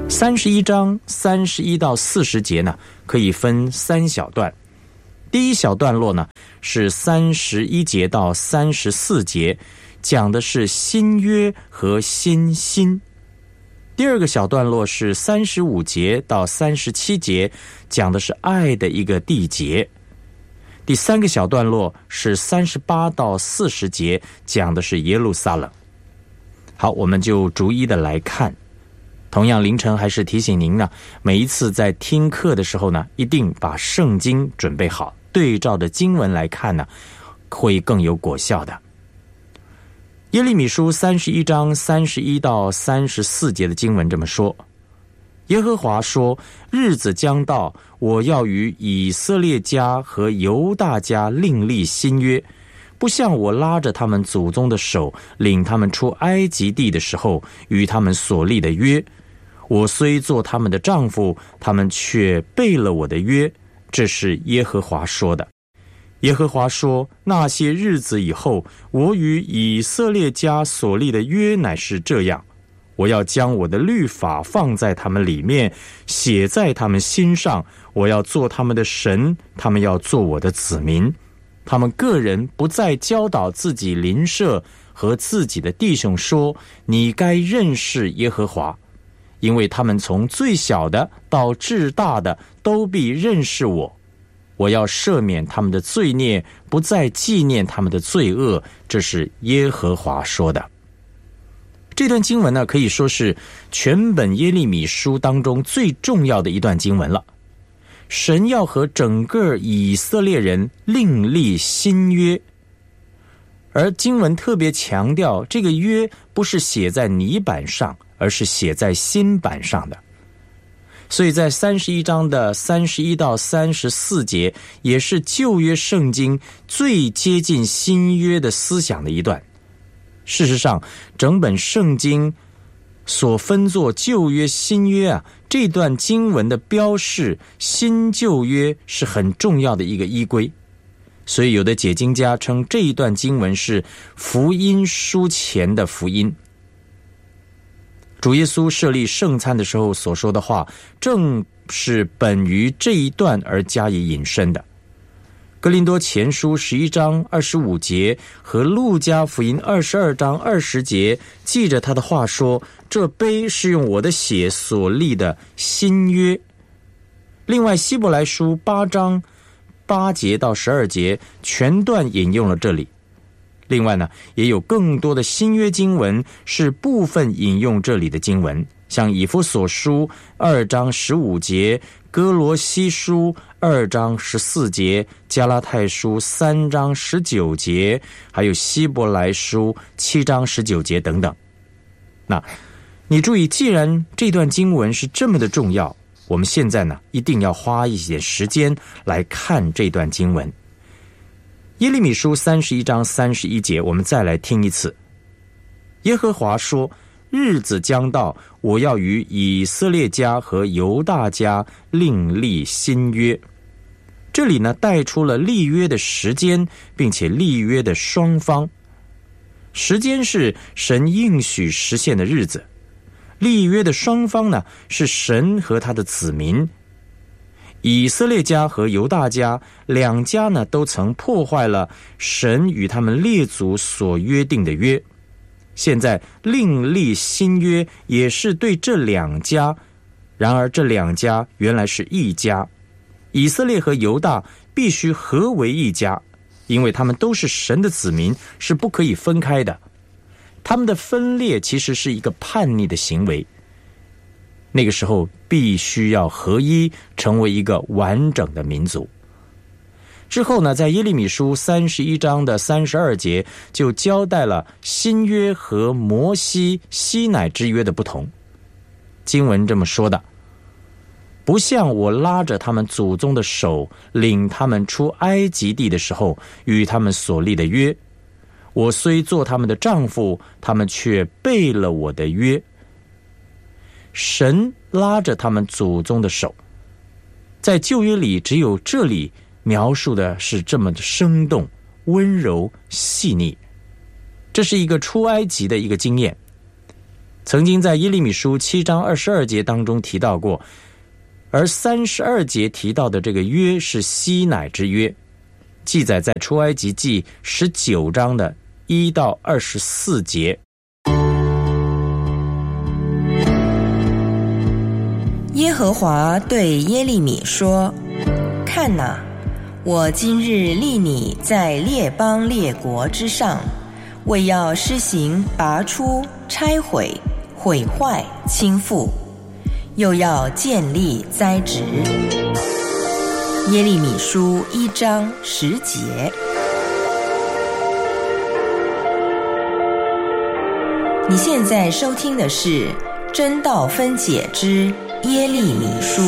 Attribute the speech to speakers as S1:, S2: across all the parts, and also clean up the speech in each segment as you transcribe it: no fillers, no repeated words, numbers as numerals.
S1: 31章31到40节呢，可以分3小段。第一小段落呢，是31节到34节，讲的是新约和新心。第二个小段落是35节到37节，讲的是爱的一个缔结。第三个小段落是38到40节，讲的是耶路撒冷。好，我们就逐一的来看。同样，凌晨还是提醒您呢，每一次在听课的时候呢，一定把圣经准备好，对照着经文来看呢，会更有果效的。耶利米书31章31到34节的经文这么说：耶和华说，日子将到，我要与以色列家和犹大家另立新约，不像我拉着他们祖宗的手，领他们出埃及地的时候与他们所立的约。我虽做他们的丈夫，他们却背了我的约。这是耶和华说的。耶和华说，那些日子以后，我与以色列家所立的约乃是这样：我要将我的律法放在他们里面，写在他们心上。我要做他们的神，他们要做我的子民。他们个人不再教导自己邻舍和自己的弟兄说，你该认识耶和华，因为他们从最小的到至大的都必认识我。我要赦免他们的罪孽，不再纪念他们的罪恶。这是耶和华说的。这段经文呢，可以说是全本耶利米书当中最重要的一段经文了。神要和整个以色列人另立新约，而经文特别强调，这个约不是写在泥板上，而是写在新板上的。所以在31章的31到34节，也是旧约圣经最接近新约的思想的一段。事实上，整本圣经所分作旧约新约啊，这段经文的标示新旧约是很重要的一个依归。所以有的解经家称这一段经文是福音书前的福音。主耶稣设立圣餐的时候所说的话，正是本于这一段而加以引申的。哥林多前书11章25节和路加福音22章20节记着他的话说，这杯是用我的血所立的新约。另外希伯来书8章8节到12节全段引用了这里。另外呢，也有更多的新约经文是部分引用这里的经文，像以弗所书2章15节、哥罗西书2章14节、加拉太书3章19节，还有希伯来书7章19节等等。那你注意，既然这段经文是这么的重要，我们现在呢，一定要花一些时间来看这段经文。耶利米书31章31节，我们再来听一次。耶和华说，日子将到，我要与以色列家和犹大家另立新约。这里呢，带出了立约的时间，并且立约的双方。时间是神应许实现的日子，立约的双方呢，是神和他的子民。以色列家和犹大家两家呢，都曾破坏了神与他们列祖所约定的约。现在另立新约，也是对这两家。然而这两家原来是一家，以色列和犹大必须合为一家，因为他们都是神的子民，是不可以分开的。他们的分裂其实是一个叛逆的行为。那个时候必须要合一，成为一个完整的民族。之后呢，在耶利米书31章的32节就交代了新约和摩西西乃之约的不同。经文这么说的：不像我拉着他们祖宗的手，领他们出埃及地的时候与他们所立的约。我虽做他们的丈夫，他们却背了我的约。神拉着他们祖宗的手，在旧约里只有这里描述的是这么的生动、温柔、细腻。这是一个出埃及的一个经验。 曾经在耶利米书7章22节当中提到过，而32节提到的这个约是西乃之约，记载在出埃及记19章的1到24节。
S2: 耶和华对耶利米说：看哪，我今日立你在列邦列国之上，为要施行拔出、拆毁、毁坏、倾覆，又要建立、栽植。耶利米书1章10节。你现在收听的是真道分解之耶利米书。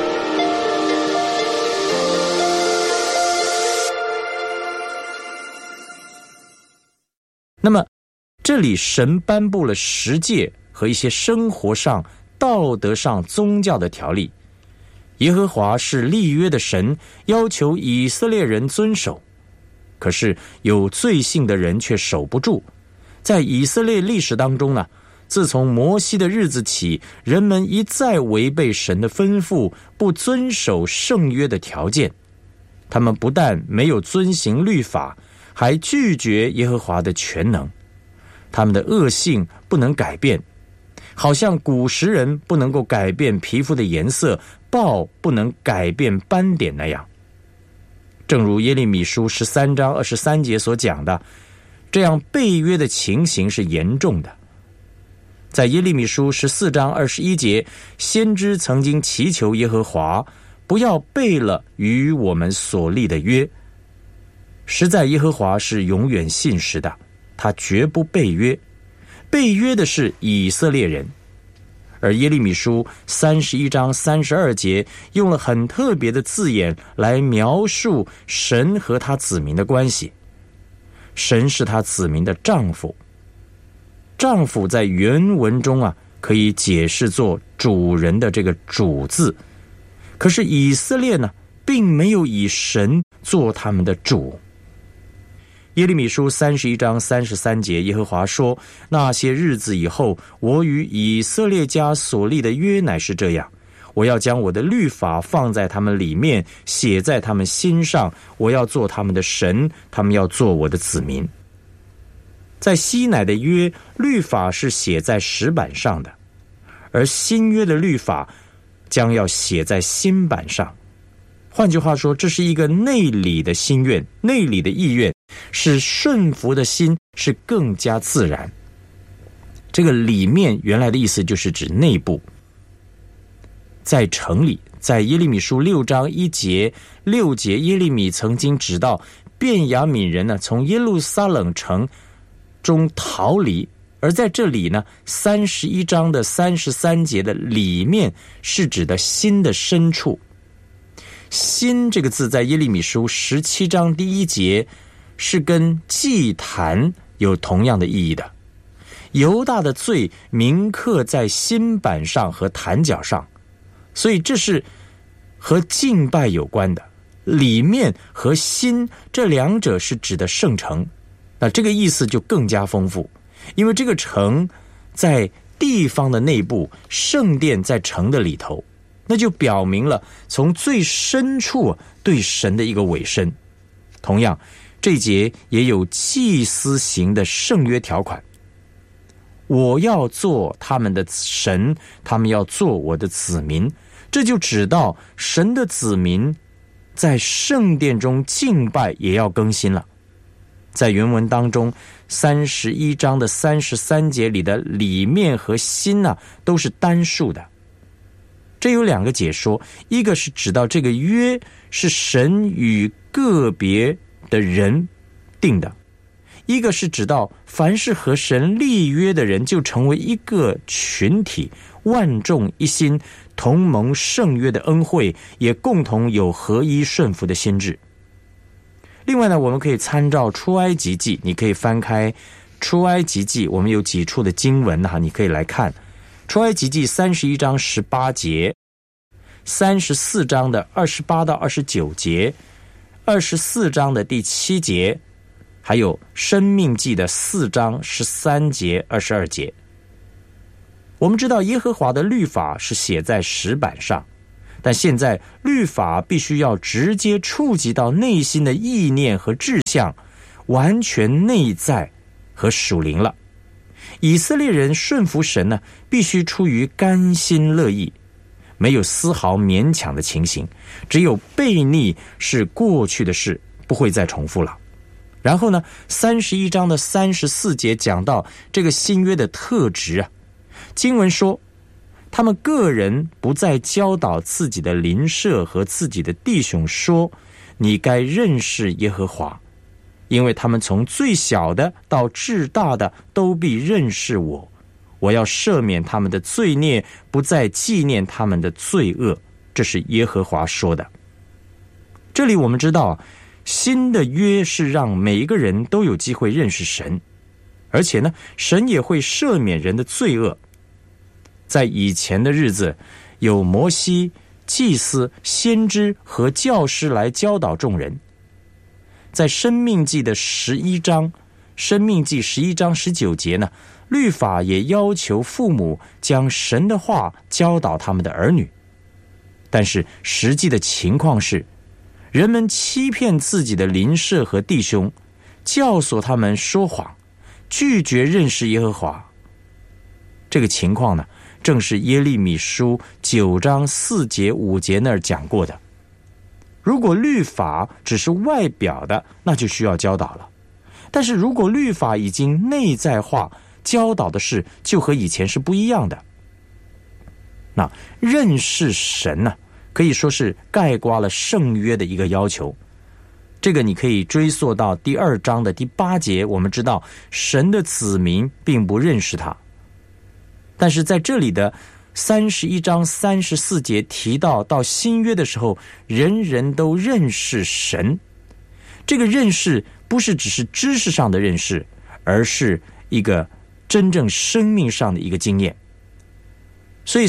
S1: 那么这里神颁布了10诫和一些生活上、道德上、宗教的条例。耶和华是立约的神，要求以色列人遵守，可是有罪性的人却守不住。在以色列历史当中呢，自从摩西的日子起，人们一再违背神的吩咐，不遵守圣约的条件。他们不但没有遵行律法，还拒绝耶和华的全能。他们的恶性不能改变，好像古时人不能够改变皮肤的颜色，豹不能改变斑点那样。正如耶利米书13章23节所讲的，这样背约的情形是严重的。在耶利米书14章21节，先知曾经祈求耶和华不要背了与我们所立的约。实在耶和华是永远信实的，他绝不背约。背约的是以色列人。而耶利米书31章32节用了很特别的字眼来描述神和他子民的关系。神是他子民的丈夫。丈夫在原文中可以解释作主人的这个主字。可是以色列呢，并没有以神做他们的主。耶利米书31章33节，耶和华说：那些日子以后，我与以色列家所立的约乃是这样，我要将我的律法放在他们里面，写在他们心上，我要做他们的神，他们要做我的子民。在西乃的约，律法是写在石板上的，而新约的律法将要写在心板上。换句话说，这是一个内里的心愿，内里的意愿，使顺服的心是更加自然。这个里面原来的意思就是指内部。在城里，在耶利米书6章1节6节，耶利米曾经指到便雅悯人呢，从耶路撒冷城中逃离。而在这里呢，31章的33节的里面是指的心的深处。心这个字在耶利米书17章第1节是跟祭坛有同样的意义的。犹大的罪铭刻在心板上和坛角上，所以这是和敬拜有关的。里面和心这两者是指的圣城，那这个意思就更加丰富，因为这个城在地方的内部，圣殿在城的里头，那就表明了从最深处对神的一个委身。同样，这一节也有祭司型的圣约条款，我要做他们的神，他们要做我的子民。这就指到神的子民在圣殿中敬拜也要更新了。在原文当中31章的33节里的里面和心都是单数的。这有两个解说，一个是指到这个约是神与个别的人定的，一个是指到凡是和神立约的人就成为一个群体，万众一心，同盟圣约的恩惠，也共同有合一顺服的心志。另外呢，我们可以参照出埃及记，你可以翻开出埃及记，我们有几处的经文你可以来看。出埃及记31章18节，34章的28到29节，24章的第7节，还有申命记的4章13节、22节。 我们知道耶和华的律法是写在石板上，但现在律法必须要直接触及到内心的意念和志向，完全内在和属灵了。以色列人顺服神呢，必须出于甘心乐意，没有丝毫勉强的情形，只有悖逆是过去的事，不会再重复了。然后呢，31章的34节讲到这个新约的特质啊，经文说，他们个人不再教导自己的邻舍和自己的弟兄说，你该认识耶和华，因为他们从最小的到至大的都必认识我，我要赦免他们的罪孽，不再纪念他们的罪恶。这是耶和华说的。这里我们知道，新的约是让每一个人都有机会认识神，而且呢，神也会赦免人的罪恶。在以前的日子，有摩西、祭司、先知和教师来教导众人。在申命记的11章19节呢，律法也要求父母将神的话教导他们的儿女。但是实际的情况是，人们欺骗自己的邻舍和弟兄，教唆他们说谎，拒绝认识耶和华。这个情况呢，正是耶利米书9章4节5节那儿讲过的。如果律法只是外表的，那就需要教导了。但是如果律法已经内在化，教导的事就和以前是不一样的。那认识神呢，可以说是概括了圣约的一个要求。这个你可以追溯到第2章的第8节，我们知道神的子民并不认识他。但是在这里的31章34节提到新约的时候，人人都认识神。这个认识不是只是知识上的认识，而是一个真正生命上的一个经验。所以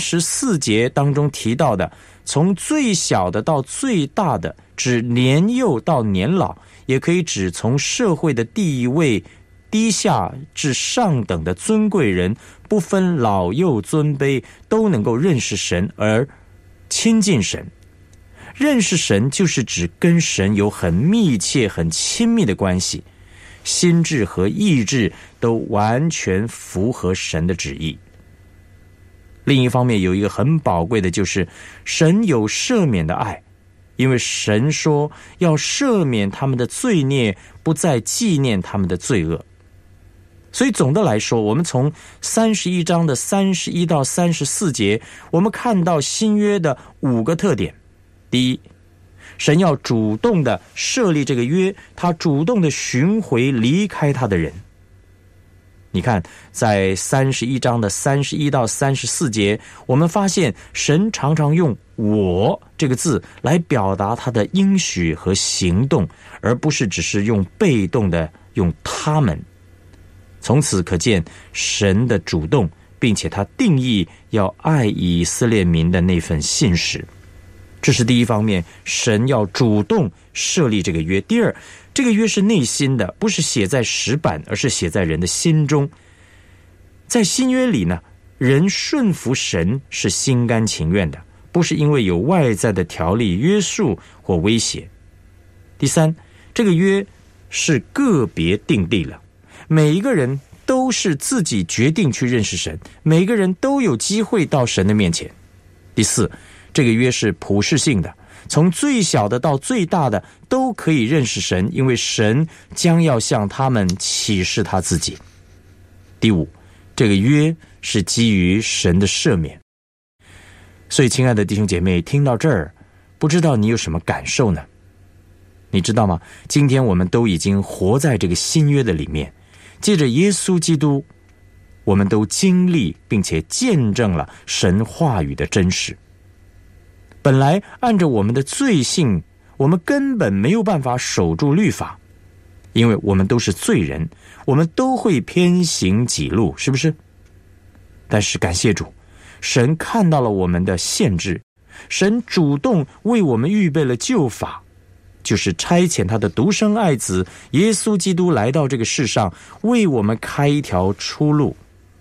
S1: 34节当中提到的，从最小的到最大的，指年幼到年老，也可以指从社会的地位低下至上等的尊贵人，不分老幼尊卑，都能够认识神而亲近神。认识神就是指跟神有很密切很亲密的关系，心智和意志都完全符合神的旨意。另一方面，有一个很宝贵的，就是神有赦免的爱，因为神说要赦免他们的罪孽，不再纪念他们的罪恶。所以总的来说，我们从31章的31到34节，我们看到新约的5个特点。第一，神要主动的设立这个约，他主动的寻回离开他的人。你看，在31章的31到34节，我们发现神常常用我这个字来表达他的应许和行动，而不是只是用被动的用他们。从此可见神的主动，并且他定义要爱以色列民的那份信实。这是第一方面，神要主动设立这个约。第二，这个约是内心的，不是写在石板，而是写在人的心中。在新约里呢，人顺服神是心甘情愿的，不是因为有外在的条例约束或威胁。第三，这个约是个别订立了，每一个人都是自己决定去认识神，每个人都有机会到神的面前。第四，这个约是普世性的，从最小的到最大的都可以认识神，因为神将要向他们启示他自己。第五，这个约是基于神的赦免。所以亲爱的弟兄姐妹，听到这儿，不知道你有什么感受呢？你知道吗？今天我们都已经活在这个新约的里面，借着耶稣基督，我们都经历并且见证了神话语的真实。本来按照我们的罪性，我们根本没有办法守住律法，因为我们都是罪人，我们都会偏行己路，是不是？但是感谢主，神看到了我们的限制，神主动为我们预备了救法，就是差遣他的独生爱子耶稣基督来到这个世上，为我们开一条出路。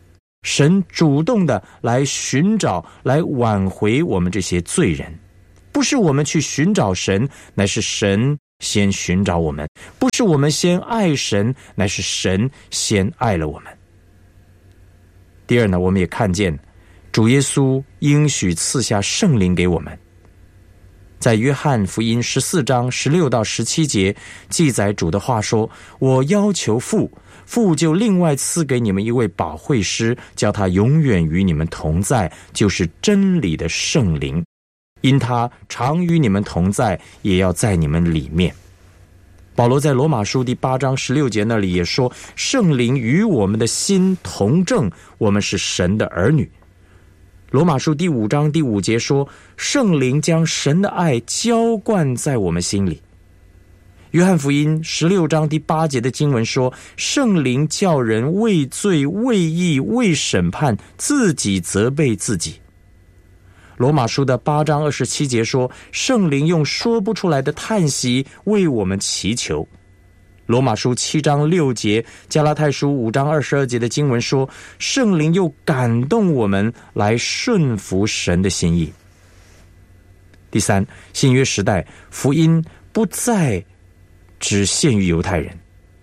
S1: 神主动的来寻找，来挽回我们这些罪人，不是我们去寻找神，乃是神先寻找我们；不是我们先爱神，乃是神先爱了我们。第二呢，我们也看见主耶稣应许赐下圣灵给我们。在约翰福音14章16到17节记载主的话说：我要求父，父就另外赐给你们一位保惠师，叫他永远与你们同在，就是真理的圣灵。因他常与你们同在，也要在你们里面。保罗在罗马书第8章16节那里也说：圣灵与我们的心同证，我们是神的儿女。罗马书第5章第5节说：圣灵将神的爱浇灌在我们心里。约翰福音16章第8节的经文说：圣灵叫人为罪、为义、为审判，自己责备自己。罗马书的8章27节说：圣灵用说不出来的叹息为我们祈求。罗马书7章6节，加拉太书5章22节的经文说：圣灵又感动我们来顺服神的心意。第三，新约时代福音不再只限于犹太人。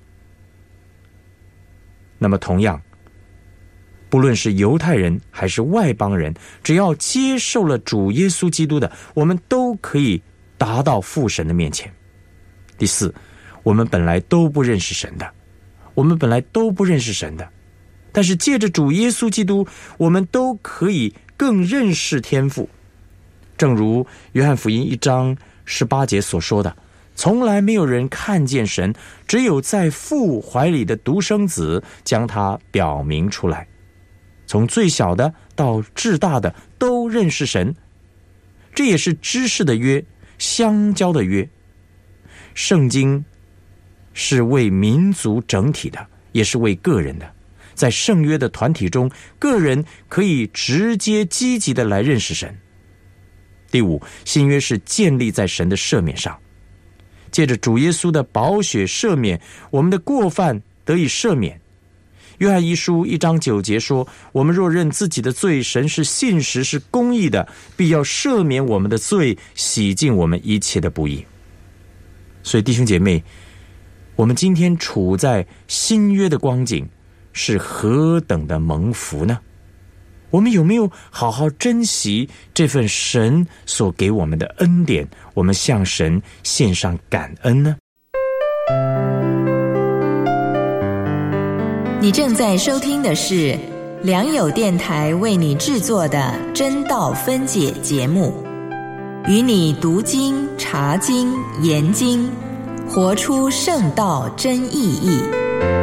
S1: 那么同样，不论是犹太人还是外邦人，只要接受了主耶稣基督的，我们都可以达到父神的面前。第四，我们本来都不认识神的，但是借着主耶稣基督，我们都可以更认识天父。正如约翰福音1章18节所说的：从来没有人看见神，只有在父怀里的独生子将他表明出来。从最小的到至大的都认识神，这也是知识的约，相交的约。圣经是为民族整体的，也是为个人的。在圣约的团体中，个人可以直接积极的来认识神。第五，新约是建立在神的赦免上，借着主耶稣的宝血赦免，我们的过犯得以赦免。约翰一书1章9节说：我们若认自己的罪，神是信实是公义的，必要赦免我们的罪，洗净我们一切的不义。所以弟兄姐妹，我们今天处在新约的光景，是何等的蒙福呢？我们有没有好好珍惜这份神所给我们的恩典？我们向神献上感恩呢？
S2: 你正在收听的是良友电台为你制作的真道分解节目，与你读经、查经、研经，活出圣道真意义。